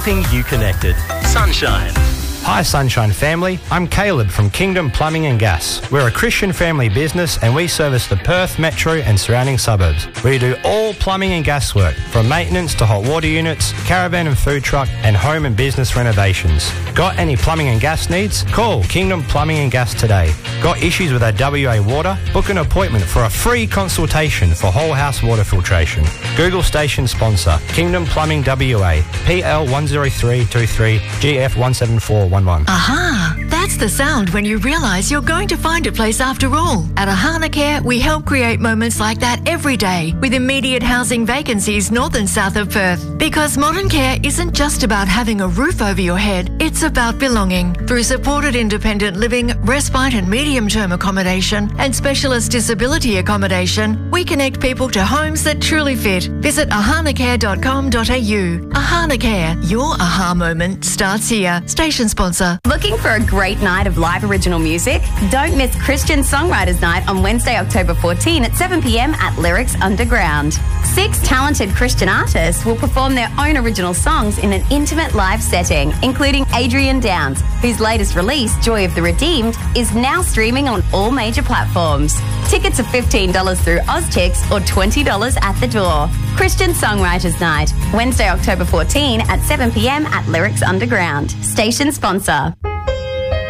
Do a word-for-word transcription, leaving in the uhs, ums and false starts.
Keeping you connected. Sunshine. Hi Sunshine family, I'm Caleb from Kingdom Plumbing and Gas. We're a Christian family business and we service the Perth metro and surrounding suburbs. We do all plumbing and gas work, from maintenance to hot water units, caravan and food truck, and home and business renovations. Got any plumbing and gas needs? Call Kingdom Plumbing and Gas today. Got issues with our W A water? Book an appointment for a free consultation for whole house water filtration. Google station sponsor, Kingdom Plumbing W A, P L one zero three two three, G F one seven four one one. Aha! That's the sound when you realise you're going to find a place after all. At Ahana Care, we help create moments like that every day with immediate housing vacancies north and south of Perth. Because modern care isn't just about having a roof over your head, it's about belonging. Through supported independent living, respite and medium-term accommodation, and specialist disability accommodation, we connect people to homes that truly fit. Visit ahana care dot com dot a u. Ahana Care, your aha moment starts here. Station sponsor. Looking for a great night of live original music? Don't miss Christian Songwriters Night on Wednesday, October fourteenth at seven p m at Lyrics Underground. Six talented Christian artists will perform their own original songs in an intimate live setting, including Adrian Downs, whose latest release, Joy of the Redeemed, is now streaming on all major platforms. Tickets are fifteen dollars through Oztix or twenty dollars at the door. Christian Songwriters Night, Wednesday, October fourteenth at seven p m at Lyrics Underground. Station sponsor.